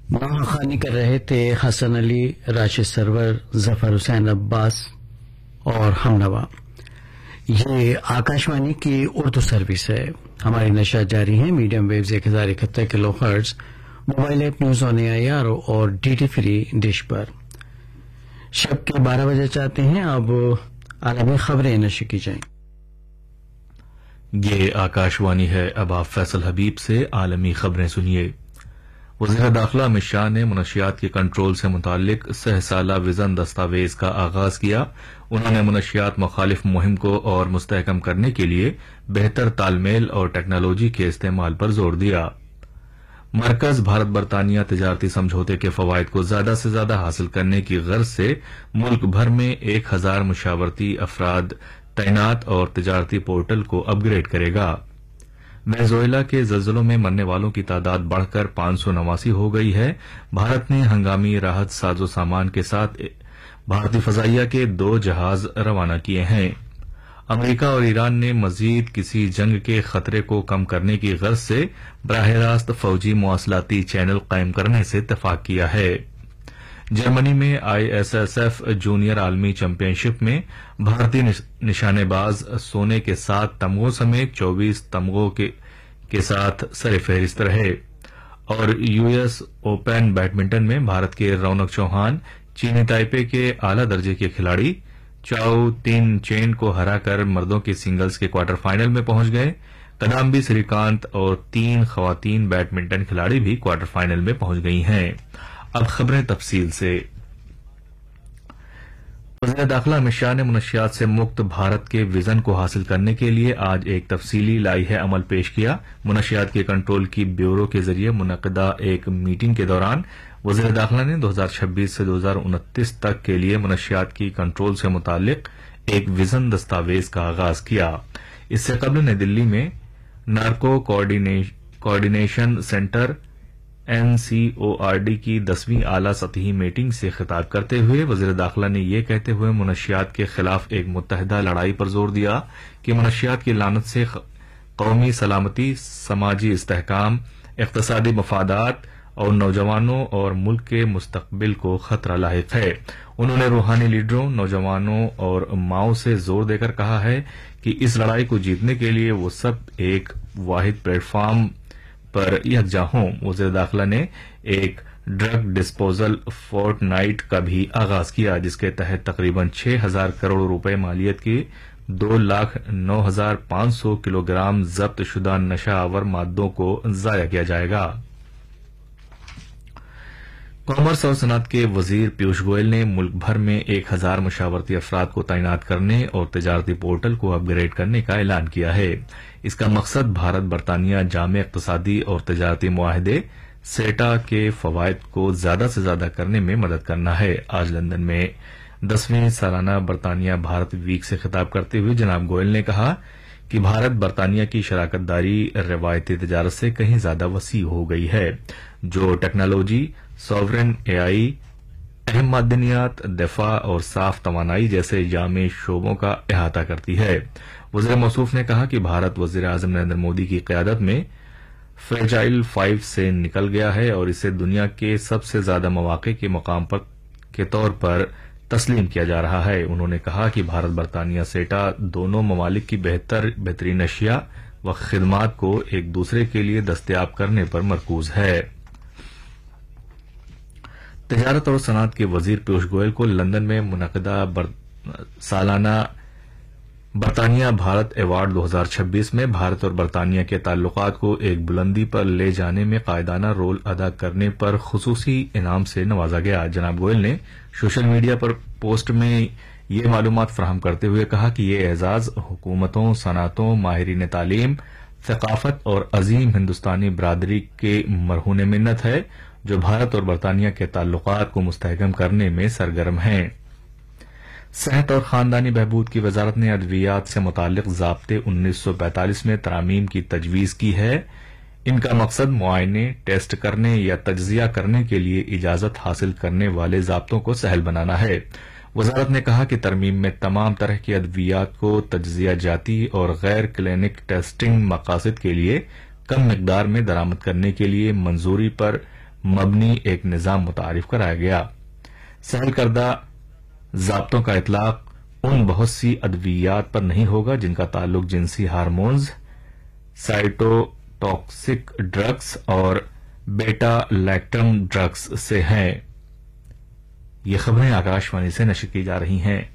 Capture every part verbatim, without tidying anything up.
نواخوانی کر رہے تھے حسن علی، راشد سرور، ظفر حسین عباس اور ہم نوا۔ یہ آکاشوانی کی اردو سروس ہے۔ ہماری نشریات جاری ہیں میڈیم ویوز ایک ہزار اکہتر کلو hertz, mobile app news on a I R اور ڈی ٹی فری ڈش پر۔ شب کے بارہ بجے چاہتے ہیں، اب عالمی خبریں نشر کی جائیں۔ یہ آکاشوانی ہے، اب آپ فیصل حبیب سے عالمی خبریں سنیے۔ وزیر داخلہ امت شاہ نے منشیات کے کنٹرول سے متعلق سہ سالہ وژن دستاویز کا آغاز کیا۔ انہوں نے منشیات مخالف مہم کو اور مستحکم کرنے کے لیے بہتر تال میل اور ٹیکنالوجی کے استعمال پر زور دیا۔ مرکز بھارت برطانیہ تجارتی سمجھوتے کے فوائد کو زیادہ سے زیادہ حاصل کرنے کی غرض سے ملک بھر میں ایک ہزار مشاورتی افراد تعینات اور تجارتی پورٹل کو اپ گریڈ کرے گا۔ وینزویلا کے زلزلوں میں مرنے والوں کی تعداد بڑھ کر پانچ سو نواسی ہو گئی ہے۔ بھارت نے ہنگامی راحت ساز و سامان کے ساتھ بھارتی فضائیہ کے دو جہاز روانہ کیے ہیں۔ امریکہ اور ایران نے مزید کسی جنگ کے خطرے کو کم کرنے کی غرض سے براہ راست فوجی مواصلاتی چینل قائم کرنے سے اتفاق کیا ہے۔ جرمنی میں I S S F junior عالمی چیمپئن شپ میں بھارتی نشانے باز سونے کے سات تمغوں سمیت چوبیس تمغوں کے, کے ساتھ سر فہرست رہے، اور یو ایس اوپن بیڈمنٹن میں بھارت کے رونق چوہان چینی تائپے کے اعلی درجے کے کھلاڑی چاؤ تین چین کو ہرا کر مردوں کے سنگلز کے کوارٹر فائنل میں پہنچ گئے۔ کدامبی سری کانت اور تین خواتین بیڈمنٹن کھلاڑی بھی کوارٹر فائنل میں پہنچ گئی ہیں۔ اب خبریں تفصیل سے۔ وزیر داخلہ امت شاہ نے منشیات سے مکت بھارت کے وژن کو حاصل کرنے کے لیے آج ایک تفصیلی لائحہ عمل پیش کیا۔ منشیات کے کنٹرول کی بیورو کے ذریعے منعقدہ ایک میٹنگ کے دوران وزیر داخلہ نے دو ہزار چھبیس سے دو ہزار انتیس تک کے لیے منشیات کی کنٹرول سے متعلق ایک وژن دستاویز کا آغاز کیا۔ اس سے قبل نئی دلی میں narco coordination centre N C O R D کی دسویں اعلی سطحی میٹنگ سے خطاب کرتے ہوئے وزیر داخلہ نے یہ کہتے ہوئے منشیات کے خلاف ایک متحدہ لڑائی پر زور دیا کہ منشیات کی لعنت سے قومی سلامتی، سماجی استحکام، اقتصادی مفادات اور نوجوانوں اور ملک کے مستقبل کو خطرہ لاحق ہے۔ انہوں نے روحانی لیڈروں، نوجوانوں اور ماؤں سے زور دے کر کہا ہے کہ اس لڑائی کو جیتنے کے لیے وہ سب ایک واحد پلیٹ فارم پر یکجا ہوں۔ وزیر داخلہ نے ایک ڈرگ ڈسپوزل فورٹ نائٹ کا بھی آغاز کیا، جس کے تحت تقریباً چھ ہزار کروڑ روپے مالیت کی دو لاکھ نو ہزار پانچ سو کلو گرام ضبط شدہ نشہ آور مادوں کو ضائع کیا جائے گا۔ کامرس اور صنعت کے وزیر پیوش گوئل نے ملک بھر میں ایک ہزار مشاورتی افراد کو تعینات کرنے اور تجارتی پورٹل کو اپ گریڈ کرنے کا اعلان کیا ہے۔ اس کا مقصد بھارت برطانیہ جامع اقتصادی اور تجارتی معاہدے سیٹا کے فوائد کو زیادہ سے زیادہ کرنے میں مدد کرنا ہے۔ آج لندن میں دسویں سالانہ برطانیہ بھارت ویک سے خطاب کرتے ہوئے جناب گوئل نے کہا کہ بھارت برطانیہ کی شراکت داری روایتی تجارت سے کہیں زیادہ وسیع ہو گئی ہے، جو ٹیکنالوجی، سوورن اے آئی، اہم معدنیات، دفاع اور صاف توانائی جیسے جامع شعبوں کا احاطہ کرتی ہے۔ وزیر موصوف نے کہا کہ بھارت وزیر اعظم نریندر مودی کی قیادت میں فریجائل فائیو سے نکل گیا ہے اور اسے دنیا کے سب سے زیادہ مواقع کے مقام پر کے طور پر تسلیم کیا جا رہا ہے۔ انہوں نے کہا کہ بھارت برطانیہ سیٹا دونوں ممالک کی بہتر بہترین اشیاء و خدمات کو ایک دوسرے کے لیے دستیاب کرنے پر مرکوز ہے۔ تجارت اور صنعت کے وزیر پیوش گوئل کو لندن میں منعقدہ بر... سالانہ برطانیہ بھارت ایوارڈ دو ہزار چھبیس میں بھارت اور برطانیہ کے تعلقات کو ایک بلندی پر لے جانے میں قائدانہ رول ادا کرنے پر خصوصی انعام سے نوازا گیا۔ جناب گوئل نے سوشل میڈیا پر پوسٹ میں یہ معلومات فراہم کرتے ہوئے کہا کہ یہ اعزاز حکومتوں، صنعتوں، ماہرین تعلیم، ثقافت اور عظیم ہندوستانی برادری کے مرہون منت ہے، جو بھارت اور برطانیہ کے تعلقات کو مستحکم کرنے میں سرگرم ہیں۔ صحت اور خاندانی بہبود کی وزارت نے ادویات سے متعلق ضابطے انیس سو پینتالیس میں ترامیم کی تجویز کی ہے۔ ان کا مقصد معائنے، ٹیسٹ کرنے یا تجزیہ کرنے کے لیے اجازت حاصل کرنے والے ضابطوں کو سہل بنانا ہے۔ وزارت نے کہا کہ ترمیم میں تمام طرح کی ادویات کو تجزیہ جاتی اور غیر کلینک ٹیسٹنگ مقاصد کے لیے کم مقدار میں درآمد کرنے کے لیے منظوری پر مبنی ایک نظام متعارف کرایا گیا۔ سہل کردہ ضابطوں کا اطلاق ان بہت سی ادویات پر نہیں ہوگا جن کا تعلق جنسی ہارمونز، سائٹوٹاکسک ڈرگز اور بیٹا لیکٹم ڈرگز سے ہیں۔ یہ خبریں آکاشوانی سے نشر کی جا رہی ہیں۔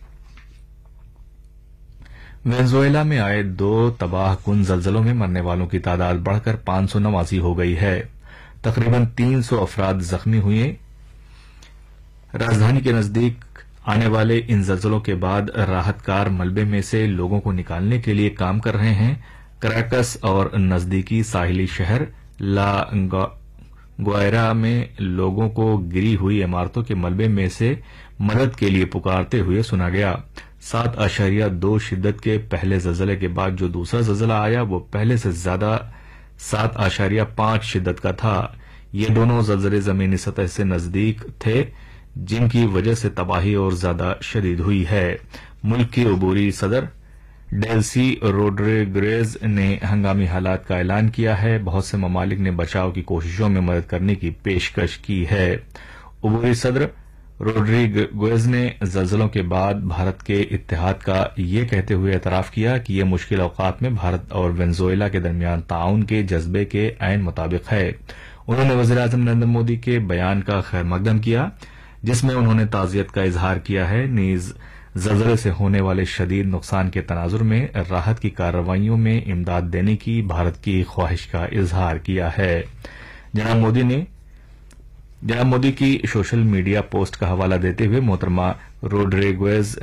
وینزویلا میں آئے دو تباہ کن زلزلوں میں مرنے والوں کی تعداد بڑھ کر پانچ سو نواسی ہو گئی ہے۔ تقریباً تین سو افراد زخمی ہوئے۔ راجدھانی کے نزدیک آنے والے ان زلزلوں کے بعد راحت کار ملبے میں سے لوگوں کو نکالنے کے لیے کام کر رہے ہیں۔ کراکس اور نزدیکی ساحلی شہر لا گوائرا میں لوگوں کو گری ہوئی عمارتوں کے ملبے میں سے مدد کے لیے پکارتے ہوئے سنا گیا۔ سات اشاریہ دو شدت کے پہلے زلزلے کے بعد جو دوسرا زلزلہ آیا وہ پہلے سے زیادہ سات اشاریہ پانچ شدت کا تھا۔ یہ دونوں زلزلے زمینی سطح سے نزدیک تھے جن کی وجہ سے تباہی اور زیادہ شدید ہوئی ہے۔ ملک کے عبوری صدر ڈیلسی روڈریگز نے ہنگامی حالات کا اعلان کیا ہے۔ بہت سے ممالک نے بچاؤ کی کوششوں میں مدد کرنے کی پیشکش کی ہے۔ عبوری صدر روڈریگز نے زلزلوں کے بعد بھارت کے اتحاد کا یہ کہتے ہوئے اعتراف کیا کہ یہ مشکل اوقات میں بھارت اور وینزویلا کے درمیان تعاون کے جذبے کے عین مطابق ہے۔ انہوں نے وزیر اعظم نریندر مودی کے بیان کا خیر مقدم کیا جس میں انہوں نے تعزیت کا اظہار کیا ہے، نیز زلزلے سے ہونے والے شدید نقصان کے تناظر میں راحت کی کارروائیوں میں امداد دینے کی بھارت کی خواہش کا اظہار کیا ہے۔ جناب مودی نے جناب مودی کی سوشل میڈیا پوسٹ کا حوالہ دیتے ہوئے محترمہ روڈریگز